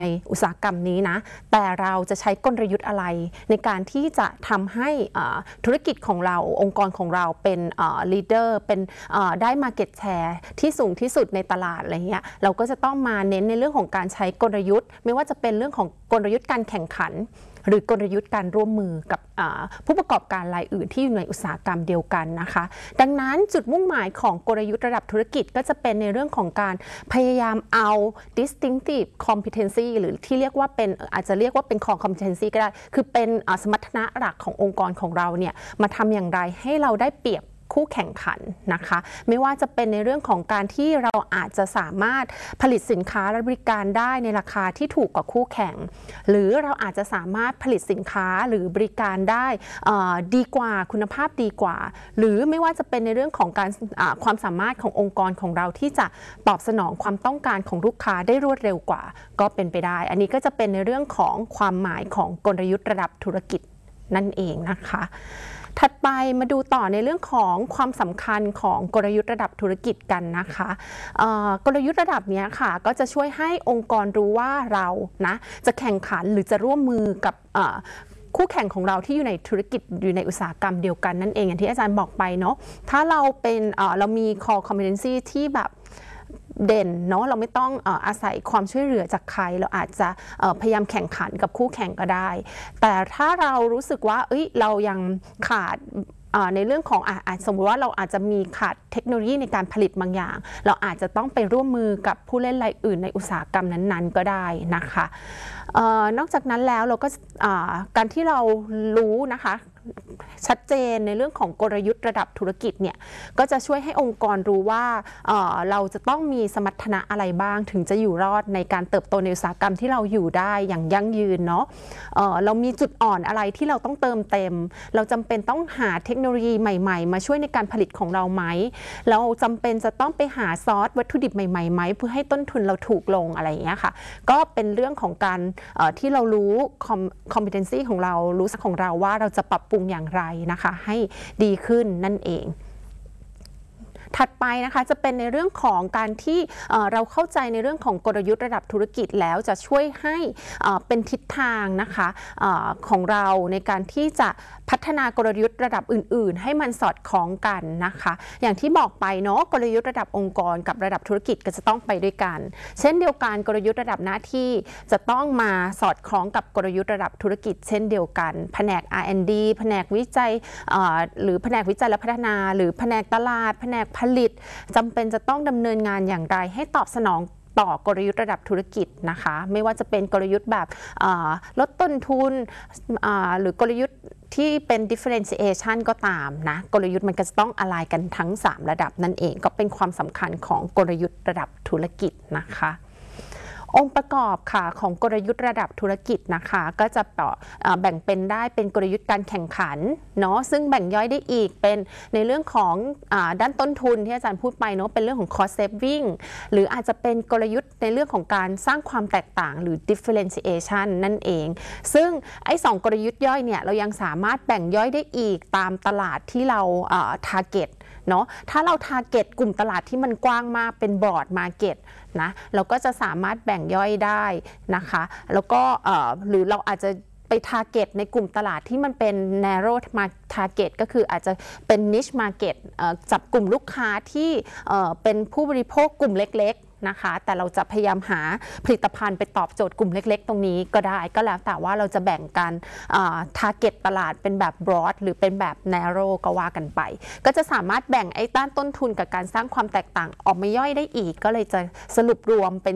ในอุตสาหกรรมนี้นะแต่เราจะใช้กลยุทธ์อะไรในการที่จะทำให้ธุรกิจของเราองค์กรของเราเป็นleader เป็นได้ market share ที่สูงที่สุดในตลาดอะไรเงี้ยเราก็จะต้องมาเน้นในเรื่องของการใช้กลยุทธ์ไม่ว่าจะเป็นเรื่องของกลยุทธ์การแข่งขันหรือกลยุทธ์การร่วมมือกับผู้ประกอบการรายอื่นที่อยู่ในอุตสาหกรรมเดียวกันนะคะดังนั้นจุดมุ่งหมายของกลยุทธ์ระดับธุรกิจก็จะเป็นในเรื่องของการพยายามเอา distinctive competency หรือที่เรียกว่าเป็นอาจจะเรียกว่าเป็น core competency ก็ได้คือเป็นสมรรถนะหลักขององค์กรของเราเนี่ยมาทำอย่างไรให้เราได้เปรียบคู่แข่งขันนะคะไม่ว่าจะเป็นในเรื่องของการที่เราอาจจะสามารถผลิตสินค้าและบริการได้ในราคาที่ถูกกว่าคู่แข่งหรือเราอาจจะสามารถผลิตสินค้าหรือบริการได้ดีกว่าคุณภาพดีกว่าหรือไม่ว่าจะเป็นในเรื่องของการความสามารถขององค์กรของเราที่จะตอบสนองความต้องการของลูกค้าได้รวดเร็วกว่าก็เป็นไปได้อันนี้ก็จะเป็นในเรื่องของความหมายของกลยุทธ์ระดับธุรกิจนั่นเองนะคะถัดไปมาดูต่อในเรื่องของความสำคัญของกลยุทธ์ระดับธุรกิจกันนะคะกลยุทธ์ระดับนี้ค่ะก็จะช่วยให้องค์กรรู้ว่าเรานะจะแข่งขันหรือจะร่วมมือกับคู่แข่งของเราที่อยู่ในธุรกิจอยู่ในอุตสาหกรรมเดียวกันนั่นเองอย่างที่อาจารย์บอกไปเนาะถ้าเราเป็นเรามี core competency ที่แบบเด่นเนาะเราไม่ต้องอาศัยความช่วยเหลือจากใครเราอาจจะพยายามแข่งขันกับคู่แข่งก็ได้แต่ถ้าเรารู้สึกว่าเรายังขาดในเรื่องของสมมติว่าเราอาจจะมีขาดเทคโนโลยีในการผลิตบางอย่างเราอาจจะต้องไปร่วมมือกับผู้เล่นรายอื่นในอุตสาหกรรมนั้นๆก็ได้นะคะนอกจากนั้นแล้วเราก็การที่เรารู้นะคะชัดเจนในเรื่องของกลยุทธ์ระดับธุรกิจเนี่ยก็จะช่วยให้องค์กรรู้ว่าเราจะต้องมีสมรรถนะอะไรบ้างถึงจะอยู่รอดในการเติบโตในอุตสาหกรรมที่เราอยู่ได้อย่างยั่งยืนเนาะเรามีจุดอ่อนอะไรที่เราต้องเติมเต็มเราจำเป็นต้องหาเทคโนโลยีใหม่ๆมาช่วยในการผลิตของเราไหมเราจำเป็นจะต้องไปหาซอสวัตถุดิบใหม่ๆไหมเพื่อให้ต้นทุนเราถูกลงอะไรอย่างเงี้ยค่ะก็เป็นเรื่องของการที่เรารู้ competency ของเรารู้ของเราว่าเราจะปรับปรุงอย่างไรนะคะให้ดีขึ้นนั่นเองถัดไปนะคะจะเป็นในเรื่องของการที่เราเข้าใจในเรื่องของกลยุทธ์ระดับธุรกิจแล้วจะช่วยให้เป็นทิศทางนะคะของเราในการที่จะพัฒนากลยุทธ์ระดับอื่นๆให้มันสอดคล้องกันนะคะอย่างที่บอกไปเนาะกลยุทธ์ระดับองค์กรกับระดับธุรกิจก็จะต้องไปด้วยกันเช่นเดียวกันกลยุทธ์ระดับหน้าที่จะต้องมาสอดคล้องกับกลยุทธ์ระดับธุรกิจเช่นเดียวกันแผนก R&D แผนกวิจัยหรือแผนกวิจัยและพัฒนาหรือแผนกตลาดแผนกผลิตจำเป็นจะต้องดำเนินงานอย่างไรให้ตอบสนองต่อกลยุทธ์ระดับธุรกิจนะคะไม่ว่าจะเป็นกลยุทธ์แบบลดต้นทุนหรือกลยุทธ์ที่เป็น differentiation ก็ตามนะกลยุทธ์มันก็จะต้องอะไลน์กันทั้ง3ระดับนั่นเองก็เป็นความสำคัญของกลยุทธ์ระดับธุรกิจนะคะองค์ประกอบค่ะของกลยุทธ์ระดับธุรกิจนะคะก็จะแบ่งเป็นได้เป็นกลยุทธ์การแข่งขันเนาะซึ่งแบ่งย่อยได้อีกเป็นในเรื่องของด้านต้นทุนที่อาจารย์พูดไปเนาะเป็นเรื่องของ cost saving หรืออาจจะเป็นกลยุทธ์ในเรื่องของการสร้างความแตกต่างหรือ differentiation นั่นเองซึ่งไอ้2กลยุทธ์ย่อยเนี่ยเรายังสามารถแบ่งย่อยได้อีกตามตลาดที่เราtargetเนาะถ้าเรา target กลุ่มตลาดที่มันกว้างมากเป็น broad market นะเราก็จะสามารถแบ่งย่อยได้นะคะแล้วก็หรือเราอาจจะไป target ในกลุ่มตลาดที่มันเป็น narrow target ก็คืออาจจะเป็น niche market จับกลุ่มลูกค้าที่เป็นผู้บริโภคกลุ่มเล็กๆนะคะแต่เราจะพยายามหาผลิตภัณฑ์ไปตอบโจทย์กลุ่มเล็กๆตรงนี้ก็ได้ก็แล้วแต่ว่าเราจะแบ่งกันtarget ตลาดเป็นแบบ broad หรือเป็นแบบ narrow ก็ว่ากันไปก็จะสามารถแบ่งไอ้ด้านต้นทุนกับการสร้างความแตกต่างออกมาย่อยได้อีกก็เลยจะสรุปรวมเป็น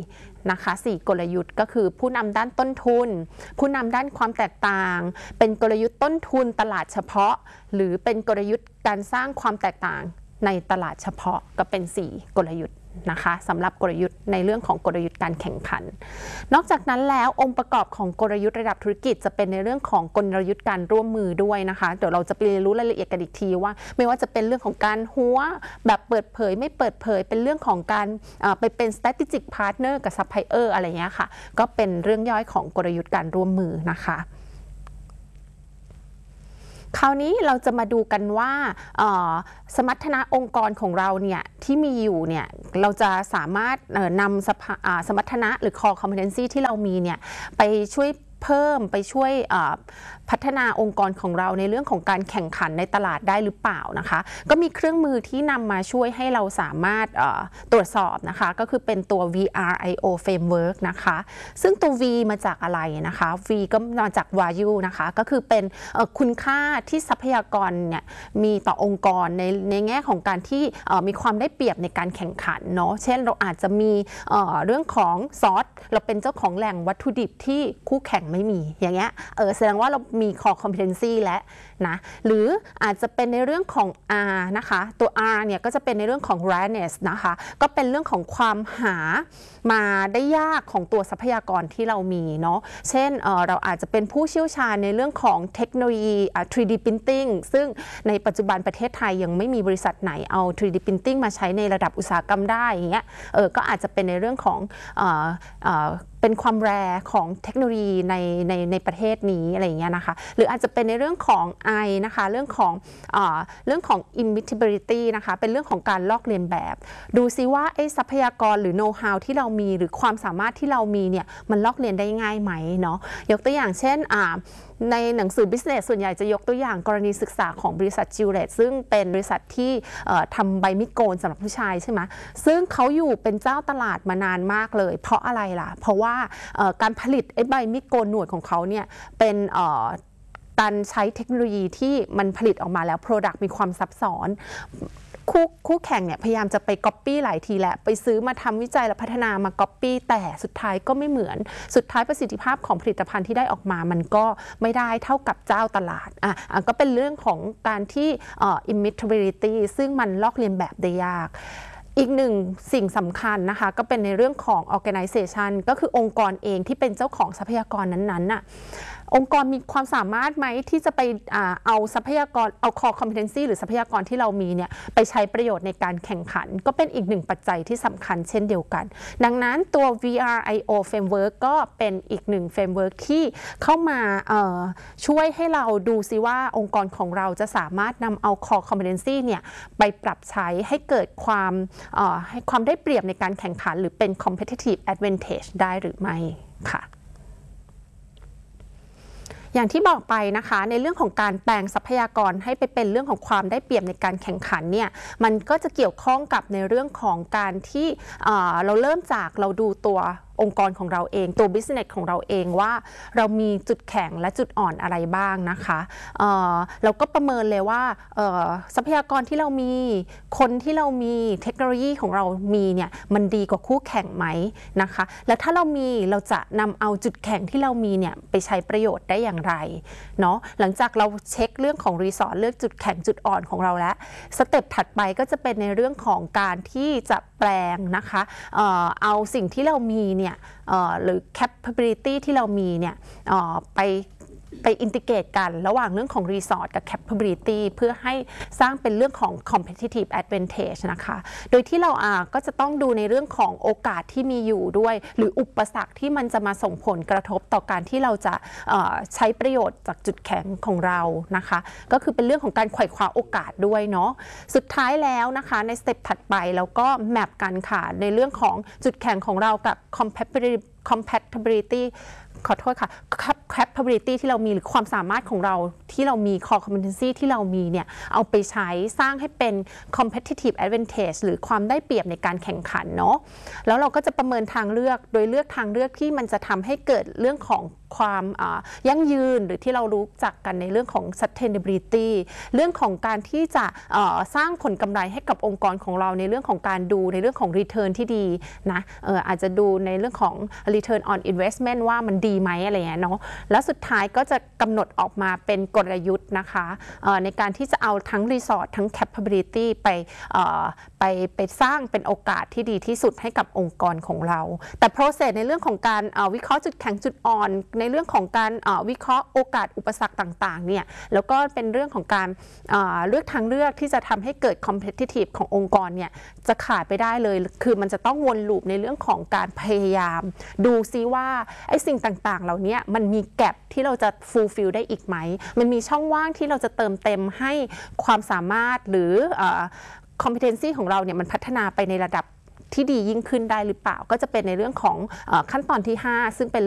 4นะคะ4กลยุทธ์ก็คือผู้นำด้านต้นทุนผู้นำด้านความแตกต่างเป็นกลยุทธ์ต้นทุนตลาดเฉพาะหรือเป็นกลยุทธ์การสร้างความแตกต่างในตลาดเฉพาะก็เป็น4กลยุทธ์นะคะสำหรับกลยุทธ์ในเรื่องของกลยุทธ์การแข่งขันนอกจากนั้นแล้วองค์ประกอบของกลยุทธ์ระดับธุรกิจจะเป็นในเรื่องของกลยุทธ์การร่วมมือด้วยนะคะเดี๋ยวเราจะไปเรียนรู้รายละเอียดกันอีกทีว่าไม่ว่าจะเป็นเรื่องของการหัวแบบเปิดเผยไม่เปิดเผยเป็นเรื่องของการไปเป็น strategic partner กับ supplier อะไรเงี้ยค่ะก็เป็นเรื่องย่อยของกลยุทธ์การร่วมมือนะคะคราวนี้เราจะมาดูกันว่าสมรรถนะองค์กรของเราเนี่ยที่มีอยู่เนี่ยเราจะสามารถนำสมรรถนะหรือ core competency ที่เรามีเนี่ยไปช่วยเพิ่มไปช่วยพัฒนาองค์กรของเราในเรื่องของการแข่งขันในตลาดได้หรือเปล่านะคะก็มีเครื่องมือที่นำมาช่วยให้เราสามารถตรวจสอบนะคะก็คือเป็นตัว VRIO Framework นะคะซึ่งตัว V มาจากอะไรนะคะ V ก็มาจาก Value นะคะก็คือเป็นคุณค่าที่ทรัพยากรเนี่ยมีต่อองค์กรในแง่ของการที่มีความได้เปรียบในการแข่งขันเนาะเช่นเราอาจจะมีเรื่องของซอสเราเป็นเจ้าของแหล่งวัตถุดิบที่คู่แข่งไม่มีอย่างเงี้ยแสดงว่าเรามี core competency และนะหรืออาจจะเป็นในเรื่องของ R นะคะตัว R เนี่ยก็จะเป็นในเรื่องของ rareness นะคะก็เป็นเรื่องของความหามาได้ยากของตัวทรัพยากรที่เรามีเนาะเช่นเราอาจจะเป็นผู้เชี่ยวชาญในเรื่องของเทคโนโลยี 3D printing ซึ่งในปัจจุบันประเทศไทยยังไม่มีบริษัทไหนเอา 3D printing มาใช้ในระดับอุตสาหกรรมได้อย่างเงี้ยก็อาจจะเป็นในเรื่องของเป็นความแรของเทคโนโลยีในประเทศนี้อะไรอย่างเงี้ยนะคะหรืออาจจะเป็นในเรื่องของ I นะคะเรื่องของ imitability นะคะเป็นเรื่องของการลอกเลียนแบบดูซิว่าทรัพยากรหรือ know how ที่เรามีหรือความสามารถที่เรามีเนี่ยมันลอกเลียนได้ง่ายไหมเนาะยกตัวอย่างเช่นในหนังสือ Business ส่วนใหญ่จะยกตัวอย่างกรณีศึกษาของบริษัทจิวเลตซึ่งเป็นบริษัทที่ทำใบมีดโกนสำหรับผู้ชายใช่ไหมซึ่งเขาอยู่เป็นเจ้าตลาดมานานมากเลยเพราะอะไรล่ะเพราะว่าการผลิตใบมีดโกนหนวดของเขาเนี่ยเป็นการใช้เทคโนโลยีที่มันผลิตออกมาแล้ว Product มีความซับซ้อนคู่แข่งเนี่ยพยายามจะไปก๊อปปี้หลายทีแหละไปซื้อมาทำวิจัยและพัฒนามาก๊อปปี้แต่สุดท้ายก็ไม่เหมือนสุดท้ายประสิทธิภาพของผลิตภัณฑ์ที่ได้ออกมามันก็ไม่ได้เท่ากับเจ้าตลาดก็เป็นเรื่องของการที่ imitability ซึ่งมันลอกเลียนแบบได้ยากอีกหนึ่งสิ่งสำคัญนะคะก็เป็นในเรื่องของ organization ก็คือองค์กรเองที่เป็นเจ้าของทรัพยากรนั้นๆน่ะองค์กรมีความสามารถไหมที่จะไปเอาทรัพยากรเอา core competency หรือทรัพยากรที่เรามีเนี่ยไปใช้ประโยชน์ในการแข่งขันก็เป็นอีกหนึ่งปัจจัยที่สำคัญเช่นเดียวกันดังนั้นตัว VRIO Framework ก็เป็นอีกหนึ่ง Framework ที่เข้ามาช่วยให้เราดูซิว่าองค์กรของเราจะสามารถนำเอา core competency เนี่ยไปปรับใช้ให้เกิดให้ความได้เปรียบในการแข่งขันหรือเป็น competitive advantage ได้หรือไม่ค่ะอย่างที่บอกไปนะคะในเรื่องของการแปลงทรัพยากรให้ไปเป็นเรื่องของความได้เปรียบในการแข่งขันเนี่ยมันก็จะเกี่ยวข้องกับในเรื่องของการที่เราเริ่มจากเราดูตัวองค์กรของเราเองตัว business ของเราเองว่าเรามีจุดแข็งและจุดอ่อนอะไรบ้างนะคะเราก็ประเมินเลยว่าทรัพยากรที่เรามีคนที่เรามีเทคโนโลยีของเรามีเนี่ยมันดีกว่าคู่แข่งไหมนะคะแล้วถ้าเราจะนำเอาจุดแข็งที่เรามีเนี่ยไปใช้ประโยชน์ได้อย่างไรเนาะหลังจากเราเช็คเรื่องของรีสอร์ทเลือกจุดแข็งจุดอ่อนของเราแล้วสเต็ปถัดไปก็จะเป็นในเรื่องของการที่จะแปลงนะคะเอาสิ่งที่เรามีเนี่ยหรือ capability ที่เรามีเนี่ยไปอินทิเกรตกันระหว่างเรื่องของ Resource กับ Capability เพื่อให้สร้างเป็นเรื่องของ Competitive Advantage นะคะโดยที่เราก็จะต้องดูในเรื่องของโอกาสที่มีอยู่ด้วยหรืออุปสรรคที่มันจะมาส่งผลกระทบต่อการที่เราจะใช้ประโยชน์จากจุดแข็งของเรานะคะก็คือเป็นเรื่องของการไขว่คว้าโอกาสด้วยเนาะสุดท้ายแล้วนะคะในสเต็ปถัดไปเราก็แมปกันค่ะในเรื่องของจุดแข็งของเรากับ compatibility ขอโทษค่ะ capability ที่เรามีหรือความสามารถของเราที่เรามี core competency ที่เรามีเนี่ยเอาไปใช้สร้างให้เป็น competitive advantage หรือความได้เปรียบในการแข่งขันเนาะแล้วเราก็จะประเมินทางเลือกโดยเลือกทางเลือกที่มันจะทำให้เกิดเรื่องของความยั่งยืนหรือที่เรารู้จักกันในเรื่องของ sustainability เรื่องของการที่จะสร้างผลกำไรให้กับองค์กรของเราในเรื่องของการดูในเรื่องของ return ที่ดีนะอาจจะดูในเรื่องของ return on investment ว่ามันดีไหมอะไรอย่างเงี้ยเนาะแล้วสุดท้ายก็จะกำหนดออกมาเป็นกลยุทธ์นะคะในการที่จะเอาทั้ง resort ทั้ง capability ไปสร้างเป็นโอกาสที่ดีที่สุดให้กับองค์กรของเราแต่ process ในเรื่องของการวิเคราะห์จุดแข็งจุดอ่อนในเรื่องของการวิเคราะห์โอกาสอุปสรรคต่างๆเนี่ยแล้วก็เป็นเรื่องของการเลือกทางเลือกที่จะทำให้เกิด competitive ขององค์กรเนี่ยจะขาดไปได้เลยคือมันจะต้องวนลูปในเรื่องของการพยายามดูซิว่าไอ้สิ่งต่างๆเหล่านี้มันมีแกปที่เราจะ fulfill ได้อีกไหมมันมีช่องว่างที่เราจะเติมเต็มให้ความสามารถหรือ competency ของเราเนี่ยมันพัฒนาไปในระดับที่ดียิ่งขึ้นได้หรือเปล่าก็จะเป็นในเรื่องของขั้นตอนที่ 5 ซึ่งเป็น